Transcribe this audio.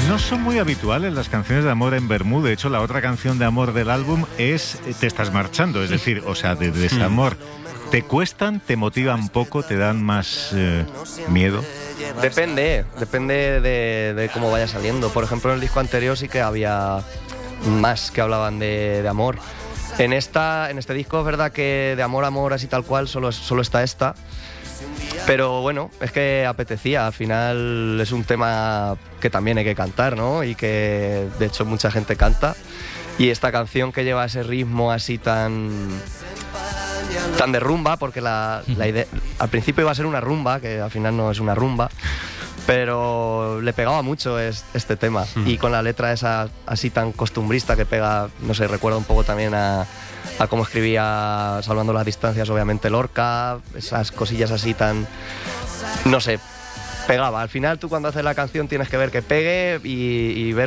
No son muy habituales las canciones de amor en Bermú. De hecho, la otra canción de amor del álbum es Te estás marchando. Es decir, o sea, de desamor. ¿Te cuestan, te motivan poco, te dan más miedo? Depende de cómo vaya saliendo. Por ejemplo, en el disco anterior sí que había más que hablaban de amor. En este disco es verdad que de amor así tal cual solo está esta. Pero bueno, es que apetecía. Al final es un tema que también hay que cantar, ¿no? Y que de hecho mucha gente canta. Y esta canción que lleva ese ritmo así tan de rumba, porque la idea al principio iba a ser una rumba, que al final no es una rumba, pero le pegaba mucho este tema. Y con la letra esa así tan costumbrista que pega, no sé, recuerda un poco también a cómo escribía, salvando las distancias, obviamente, Lorca, esas cosillas así tan, no sé, pegaba. Al final tú cuando haces la canción tienes que ver que pegue y ver